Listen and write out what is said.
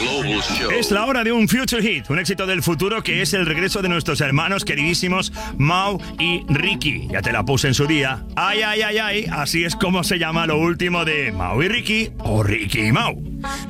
Global Show. Es la hora de un Future Hit, un éxito del futuro que es el regreso de nuestros hermanos queridísimos Mau y Ricky. Ya te la puse en su día. Ay, ay, ay, ay, así es como se llama lo último de Mau y Ricky o Ricky y Mau.